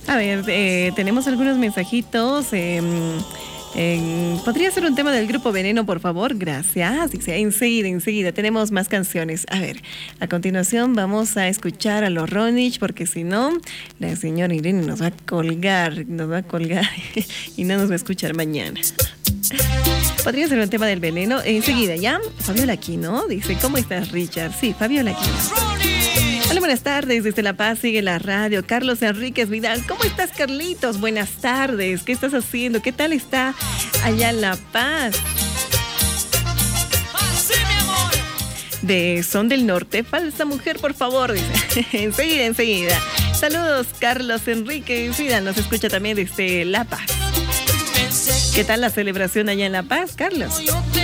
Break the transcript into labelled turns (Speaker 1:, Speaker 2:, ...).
Speaker 1: A ver, tenemos algunos mensajitos. ¿Podría ser un tema del Grupo Veneno, por favor? Gracias. Dice, enseguida. Tenemos más canciones. A ver, a continuación vamos a escuchar a los Ronich, porque si no, la señora Irene nos va a colgar y no nos va a escuchar mañana. Podría ser un tema del veneno. Enseguida, ¿ya? Fabiola Aquino dice, ¿cómo estás, Richard? Sí, Fabiola Aquino. Hola, buenas tardes, desde La Paz sigue la radio. Carlos Enríquez Vidal, ¿cómo estás, Carlitos? Buenas tardes, ¿qué estás haciendo? ¿Qué tal está allá en La Paz? De Son del Norte, falsa mujer, por favor, dice. Enseguida. Saludos, Carlos Enríquez Vidal, nos escucha también desde La Paz. ¿Qué tal la celebración allá en La Paz, Carlos?